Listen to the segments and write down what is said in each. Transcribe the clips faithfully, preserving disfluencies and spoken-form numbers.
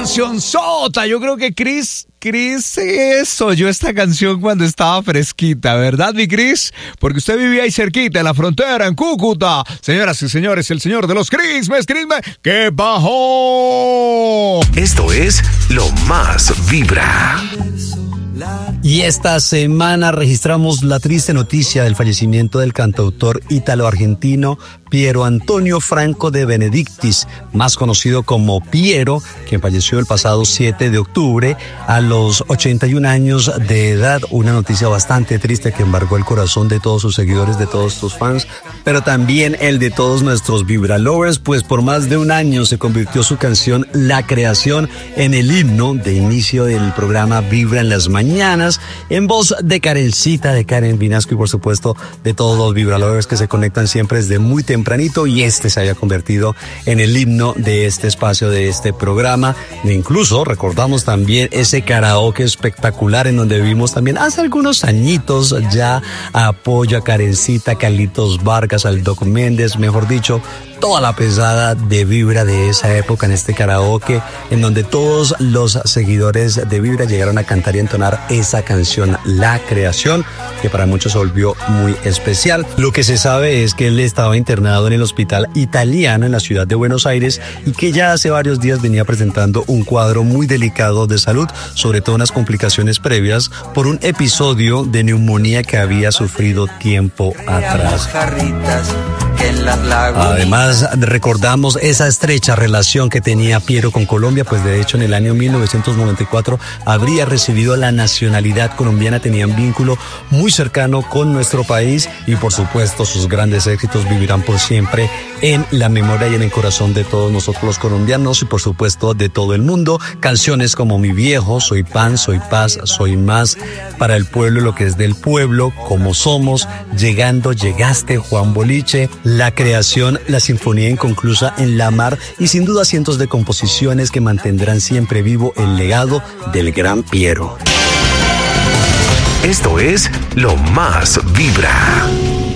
canción sota. Yo creo que Chris, Chris eh, oyó esta canción cuando estaba fresquita, ¿verdad, mi Chris? Porque usted vivía ahí cerquita, en la frontera, en Cúcuta. Señoras y señores, el señor de los Crismes, Crismes, ¡que bajó! Esto es Lo Más Vibra. Y esta semana registramos la triste noticia del fallecimiento del cantautor ítalo-argentino Piero Antonio Franco de Benedictis, más conocido como Piero, quien falleció el pasado siete de octubre a los ochenta y un años de edad. Una noticia bastante triste que embargó el corazón de todos sus seguidores, de todos sus fans, pero también el de todos nuestros Vibra Lovers, pues por más de un año se convirtió su canción La Creación en el himno de inicio del programa Vibra en las mañanas, en voz de Karencita, de Karen Vinasco y por supuesto de todos los Vibra Lovers que se conectan siempre desde muy tempranito, y este se había convertido en el himno de este espacio, de este programa. E incluso recordamos también ese karaoke espectacular en donde vimos también hace algunos añitos ya apoyo a Karencita, Carlitos Vargas, al Doc Méndez, mejor dicho, toda la pesada de Vibra de esa época en este karaoke, en donde todos los seguidores de Vibra llegaron a cantar y entonar esa canción, La Creación, que para muchos se volvió muy especial. Lo que se sabe es que él estaba internado en el hospital italiano en la ciudad de Buenos Aires y que ya hace varios días venía presentando un cuadro muy delicado de salud, sobre todo unas complicaciones previas por un episodio de neumonía que había sufrido tiempo atrás. Además, recordamos esa estrecha relación que tenía Piero con Colombia, pues de hecho en el año mil novecientos noventa y cuatro habría recibido la nacionalidad colombiana, tenían vínculo muy cercano con nuestro país y por supuesto sus grandes éxitos vivirán por siempre en la memoria y en el corazón de todos nosotros los colombianos y por supuesto de todo el mundo. Canciones como Mi Viejo, Soy Pan, Soy Paz, Soy Más, Para el Pueblo, Lo que es del Pueblo, Como Somos, Llegando, Llegaste, Juan Boliche, La Creación, La Sinfonía Inconclusa en la Mar y sin duda cientos de composiciones que mantendrán siempre vivo el legado del gran Piero. Esto es Lo Más Vibra.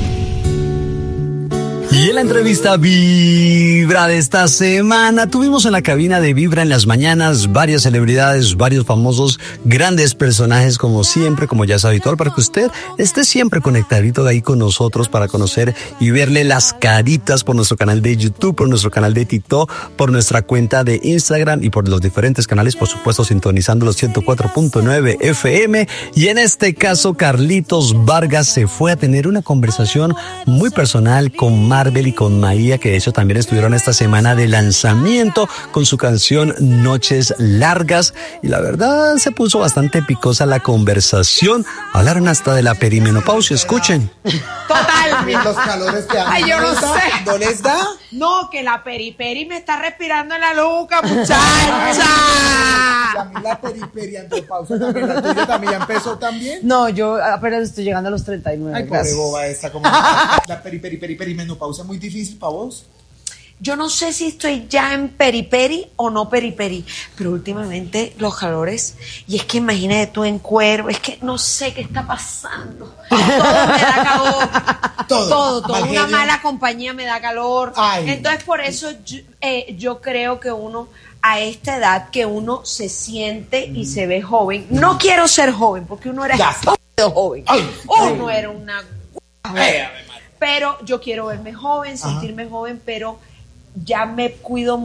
Y en la entrevista Vibra de esta semana tuvimos en la cabina de Vibra en las mañanas varias celebridades, varios famosos, grandes personajes como siempre, como ya es habitual, para que usted esté siempre conectadito de ahí con nosotros para conocer y verle las caritas por nuestro canal de YouTube, por nuestro canal de TikTok, por nuestra cuenta de Instagram y por los diferentes canales, por supuesto sintonizando los ciento cuatro punto nueve F M. Y en este caso Carlitos Vargas se fue a tener una conversación muy personal con Marvel y con María, que de hecho también estuvieron esta semana de lanzamiento con su canción Noches Largas, y la verdad se puso bastante picosa la conversación. Hablaron hasta de la perimenopausia, escuchen. Total. Los calores que Ay, yo no sé. ¿No les da? No, que la periperi me está respirando en la nuca, muchacha. Y a mí la periperi andropausia también, la tuya también ya empezó también. No, yo apenas estoy llegando a los treinta y nueve. Ay, pobre boba esta, como la periperi, peri, perimenopausia muy difícil para vos. Yo no sé si estoy ya en periperi o no periperi, pero últimamente los calores, y es que imagínate tú en cuervo, es que no sé qué está pasando. Todo me da calor. Todo. Todo, todo. Mal Una genio. mala compañía me da calor. Ay. Entonces por eso yo, eh, yo creo que uno a esta edad que uno se siente y se ve joven. No quiero ser joven porque uno era Ya está. estúpido joven. Ay. Uno era una Ay, Ave María. pero yo quiero verme joven, sentirme joven, pero ya me cuido